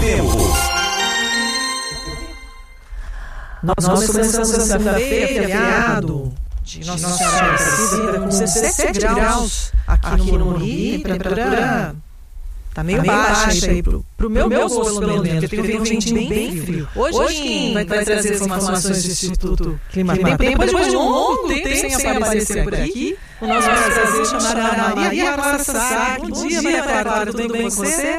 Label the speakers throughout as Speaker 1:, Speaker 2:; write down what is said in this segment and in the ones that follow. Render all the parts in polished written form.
Speaker 1: tempo.
Speaker 2: Nós começamos a segunda-feira, feriado de Nossa Senhora Aparecida, com 17 graus aqui no Morumbi. Temperatura tá meio baixa aí pro meu gosto, pelo menos, porque tem um ventinho bem frio. Hoje quem vai trazer as informações do Instituto Clima Tempo, depois de um longo tempo sem aparecer por aqui, o nosso prazer chamar a Maria Clara Sassá. Bom dia, Maria Clara, tudo bem com você?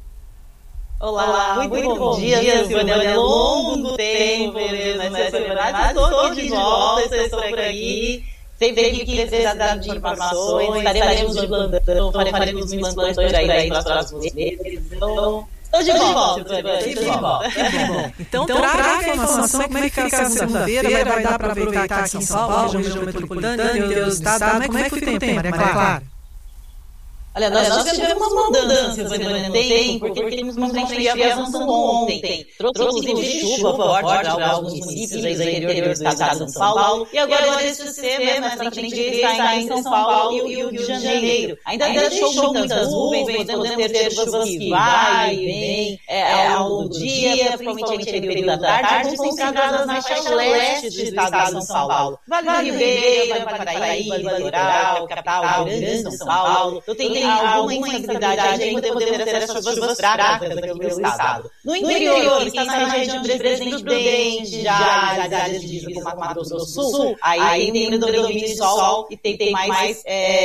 Speaker 3: Olá, muito bom dia, Silvânia. Longo tempo, mas estou aqui de volta, estou por aqui. Sempre que precisar de informações, estaremos de plantão, faremos plantões por aí nos próximos meses. Então, estou de volta, Silvânia.
Speaker 2: Então, traga a informação, como é que fica essa segunda-feira, vai dar para aproveitar aqui em São Paulo, região metropolitana, Deus, estado, como é que fica o tempo, Maria Clara?
Speaker 3: Olha, nós tivemos mudanças no tempo, porque temos uma frente fria avançando ontem. Trouxe inclusive chuva forte para alguns municípios do interior do estado de São Paulo. E agora esse sistema, essa frente fria está em São Paulo e Rio de Janeiro. Ainda deixou muitas nuvens, podemos ter chuvas que vai e vem ao longo do dia, principalmente no período da tarde, concentradas na faixa leste do estado de São Paulo. Vale do Ribeira, Vale Paraíba, Litoral, capital, Grande São Paulo. Eu tenho alguma instabilidade aí, podemos ter essas chuvas fracas aqui no estado. No interior, está na região de Presidente Prudente, já áreas de divisa com Mato Grosso do Sul, aí tem predomínio de sol e tem mais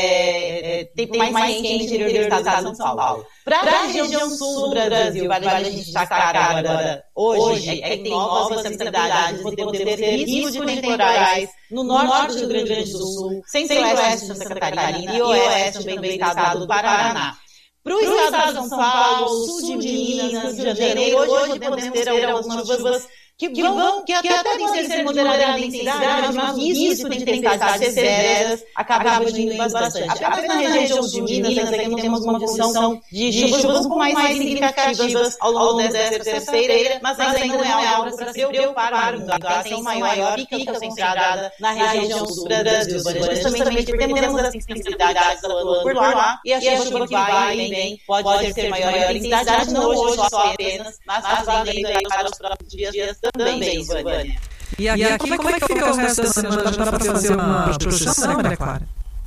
Speaker 3: quente no interior do estado de São Paulo. Para a região sul do Brasil, vale a gente destacar agora, hoje, é que tem novas instabilidades, podemos ter risco de temporais no norte do Rio Grande do Sul, centro-oeste de Santa Catarina e oeste também do estado do Paraná. Para o estado de São Paulo, sul de Minas, Rio de Janeiro, hoje podemos ter algumas chuvas que até podem ser moderada em intensidade, mas o risco de tempestades severas acaba diminuindo bastante. Apenas na região de Minas, aqui temos uma condição de chuvas um pouco mais significativas ao longo dessa terça-feira, mas ainda não é algo para se preocupar muito. A atenção maior fica concentrada na região sul do Brasil. Justamente porque temos as sensibilidades atuando por lá, e a chuva que vai e vem pode ter maior intensidade, não hoje só apenas, mas valendo aí para os próximos dias também, Silvânia.
Speaker 2: E aqui, como é que fica o resto da semana? Já dá para fazer uma projeção, Maria Clara?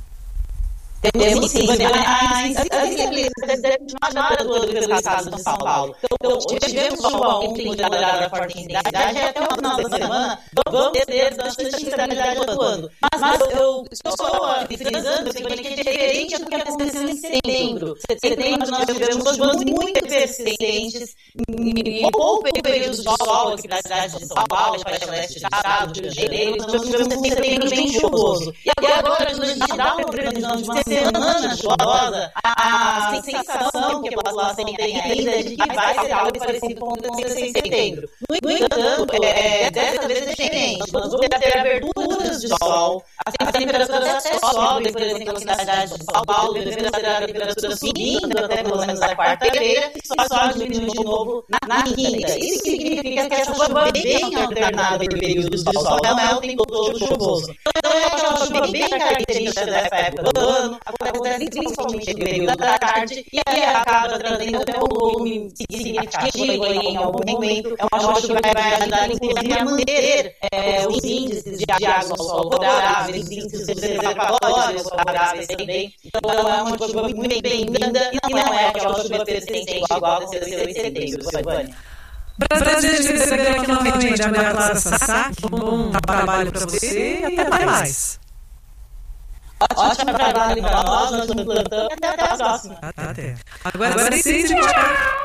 Speaker 3: Temos sim, a instabilidade deve continuar atuando pelo estado de São Paulo. Então, tivemos chuva ontem, moderada forte intensidade, e até o final da semana vamos ter bastante instabilidade atuando. Mas eu estou frisando que é diferente do que aconteceu em setembro. Setembro nós tivemos chuvas muito persistentes, pouco período de sol aqui na cidade de São Paulo, faixa leste do estado, Rio de Janeiro, então nós tivemos um setembro bem chuvoso. E agora a gente dá uma previsão de uma semana chuvosa, a sensação que a população tem ainda é de que vai ser algo parecido com o que aconteceu em setembro. No entanto, dessa vez é diferente. Nós vamos ter aberturas de sol, as temperaturas até sobem, por exemplo, na cidade de São Paulo, devemos ter a temperatura subindo até pelo menos na quarta-feira, e só diminui de novo na quinta. Isso significa que a chuva bem alternada entre períodos de sol, não é o tempo todo chuvoso. Então é aquela chuva bem característica dessa época do ano, acontece principalmente no período da tarde, e aí acaba trazendo até um volume significativo em algum momento. É uma chuva que vai ajudar, inclusive, a manter os índices de água ao solo favoráveis, os índices reservatórios favoráveis também. Então é uma chuva muito bem-vinda e não é aquela chuva persistente igual aconteceu em setembro, Silvânia.
Speaker 2: Prazer de receber aqui novamente a Maria Clara Sassá. Bom trabalho para você e até mais.
Speaker 3: Ótimo trabalho para nós, nós estamos plantando. Até a próxima.
Speaker 2: Até. Agora 6h24.